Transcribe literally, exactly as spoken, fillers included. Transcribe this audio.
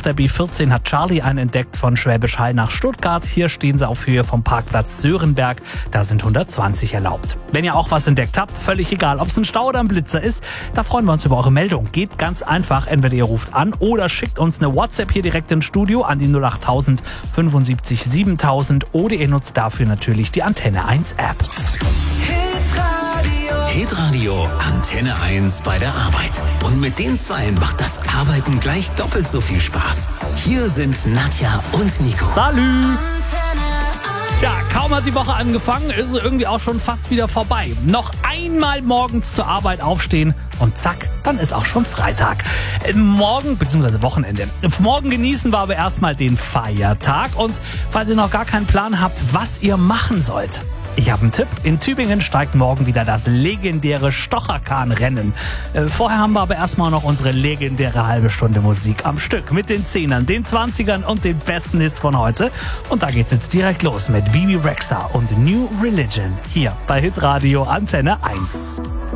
der B vierzehn hat Charlie einen entdeckt von Schwäbisch Hall nach Stuttgart. Hier stehen sie auf Höhe vom Parkplatz Sörenberg. Da sind hundertzwanzig erlaubt. Wenn ihr auch was entdeckt habt, völlig egal, ob es ein Stau oder ein Blitzer ist, da freuen wir uns über eure Meldung. Geht ganz einfach, entweder ihr ruft an oder schickt uns eine WhatsApp hier direkt ins Studio an die null achttausend fünfundsiebzig siebentausend oder ihr nutzt dafür natürlich die Antenne eins App. Hitradio Antenne eins bei der Arbeit. Und mit den Zweien macht das Arbeiten gleich doppelt so viel Spaß. Hier sind Nadja und Nico. Salü! Tja, kaum hat die Woche angefangen, ist sie irgendwie auch schon fast wieder vorbei. Noch einmal morgens zur Arbeit aufstehen und zack, dann ist auch schon Freitag. Morgen, beziehungsweise Wochenende. Morgen genießen wir aber erstmal den Feiertag. Und falls ihr noch gar keinen Plan habt, was ihr machen sollt, ich habe einen Tipp. In Tübingen steigt morgen wieder das legendäre Stocherkahn-Rennen. Äh, vorher haben wir aber erstmal noch unsere legendäre halbe Stunde Musik am Stück. Mit den Zehnern, den Zwanzigern und den besten Hits von heute. Und da geht's jetzt direkt los mit Bibi Rexha und New Religion. Hier bei Hitradio Antenne eins.